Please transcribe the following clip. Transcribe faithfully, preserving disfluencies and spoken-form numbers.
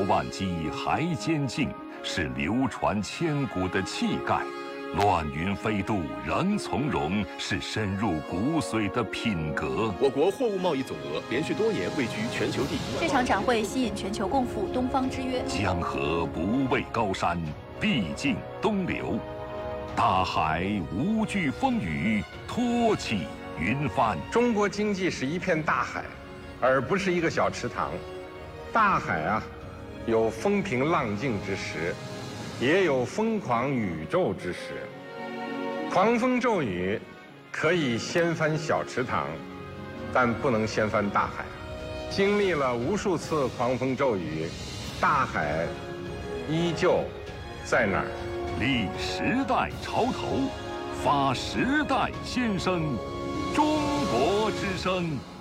万机，还坚劲，是流传千古的气概；乱云飞渡，仍从容，是深入骨髓的品格。 我国货物贸易总额连续多年位居全球第一。 这场展会吸引全球共赴东方之约。 江河不畏高山，必尽东流；大海无惧风雨，托起云帆。 中国经济是一片大海，而不是一个小池塘。大海啊，有风平浪静之时，也有疯狂宇宙之时。狂风骤雨可以掀翻小池塘，但不能掀翻大海。经历了无数次狂风骤雨，大海依旧在那儿。 立时代潮头，发时代先声，中国之声。